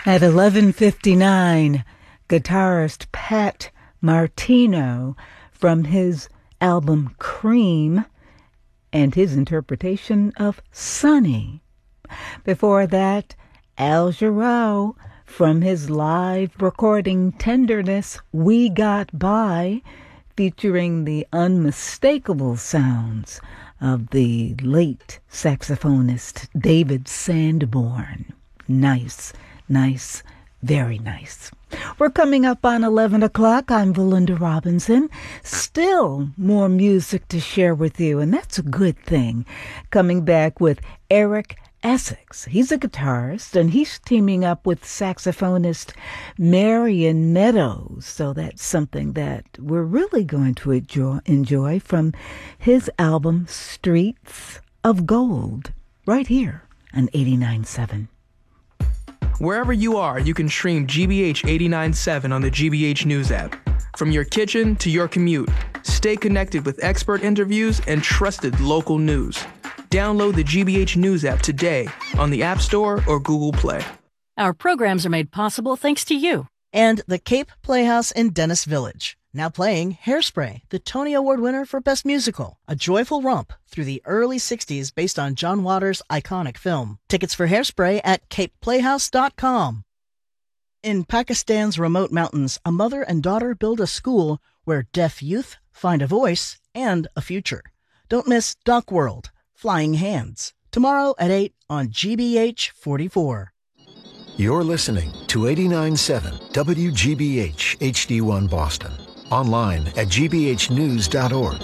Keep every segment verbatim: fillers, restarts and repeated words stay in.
At eleven fifty-nine, guitarist Pat Martino from his album Cream and his interpretation of Sunny. Before that, Al Jarreau from his live recording Tenderness, We Got By, featuring the unmistakable sounds of the late saxophonist David Sanborn. Nice, nice, very nice. We're coming up on eleven o'clock. I'm Belinda Robinson. Still more music to share with you, and that's a good thing. Coming back with Eric Essex. He's a guitarist, and he's teaming up with saxophonist Marion Meadows. So that's something that we're really going to enjoy, enjoy from his album Streets of Gold, right here on eighty-nine point seven. Wherever you are, you can stream G B H eighty-nine point seven on the G B H News app. From your kitchen to your commute, stay connected with expert interviews and trusted local news. Download the G B H News app today on the App Store or Google Play. Our programs are made possible thanks to you. And the Cape Playhouse in Dennis Village. Now playing Hairspray, the Tony Award winner for Best Musical, a joyful romp through the early sixties based on John Waters' iconic film. Tickets for Hairspray at cape playhouse dot com. In Pakistan's remote mountains, a mother and daughter build a school where deaf youth find a voice and a future. Don't miss Doc World, Flying Hands, tomorrow at eight on G B H forty-four. You're listening to eighty-nine point seven W G B H H D one Boston. Online at g b h news dot org.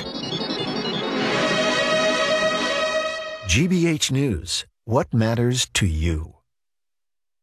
G B H News. What matters to you?